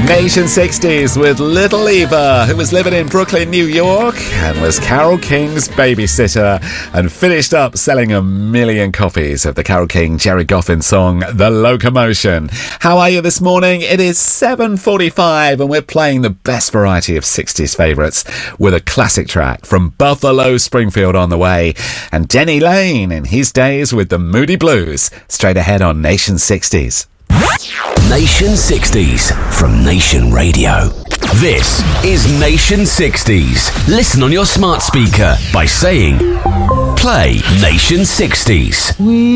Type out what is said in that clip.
Nation 60s with Little Eva, who was living in Brooklyn, New York, and was Carole King's babysitter, and finished up selling 1 million copies of the Carole King Jerry Goffin song, The Locomotion. How are you this morning? It is 7:45, and we're playing the best variety of 60s favourites with a classic track from Buffalo Springfield on the way, and Denny Lane in his days with the Moody Blues, straight ahead on Nation 60s. Nation 60s from Nation Radio. This is Nation 60s. Listen on your smart speaker by saying, play Nation 60s.